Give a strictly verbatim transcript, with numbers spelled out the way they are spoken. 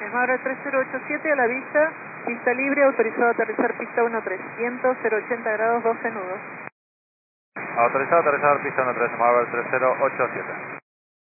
Esmabra tres cero ocho siete a la vista, pista libre, autorizado a aterrizar pista uno tres, viento cero ochenta grados, doce nudos. Autorizado a aterrizar pista uno tres, Esmabra tres cero ocho siete.